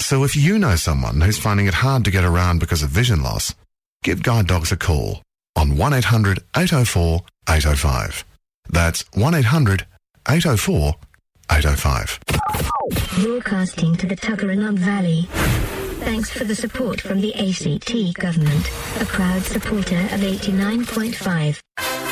So if you know someone who's finding it hard to get around because of vision loss, give Guide Dogs a call on 1800 804 805. That's 1800 804 805. Broadcasting to the Tuggeranong Valley. Thanks for the support from the ACT government, a proud supporter of 89.5.